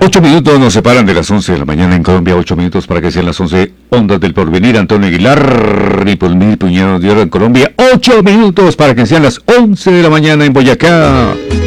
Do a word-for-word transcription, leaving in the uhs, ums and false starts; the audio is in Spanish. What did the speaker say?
Ocho minutos nos separan de las once de la mañana en Colombia. Ocho minutos para que sean las once. Ondas del Porvenir, Antonio Aguilar, Ripolmir, Puñado de Oro en Colombia. Ocho minutos para que sean las once de la mañana en Boyacá.